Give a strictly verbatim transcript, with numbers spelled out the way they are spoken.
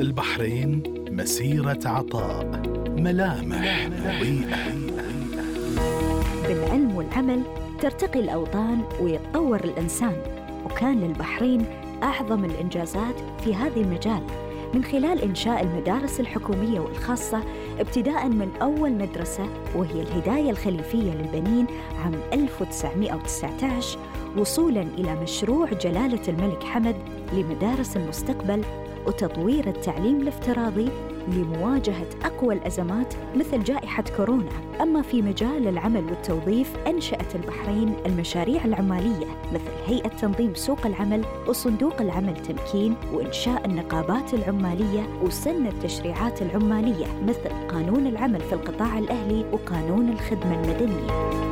البحرين مسيرة عطاء، ملامح مضيئة. بالعلم والعمل ترتقي الأوطان ويتطور الإنسان، وكان للبحرين أعظم الإنجازات في هذا المجال من خلال إنشاء المدارس الحكومية والخاصة، ابتداء من أول مدرسة وهي الهداية الخليفية للبنين عام ألف وتسعمائة وتسعة عشر، وصولاً إلى مشروع جلالة الملك حمد لمدارس المستقبل وتطوير التعليم الافتراضي لمواجهة أقوى الأزمات مثل جائحة كورونا. أما في مجال العمل والتوظيف، أنشأت البحرين المشاريع العمالية مثل هيئة تنظيم سوق العمل وصندوق العمل تمكين، وإنشاء النقابات العمالية وسن التشريعات العمالية مثل قانون العمل في القطاع الأهلي وقانون الخدمة المدنية.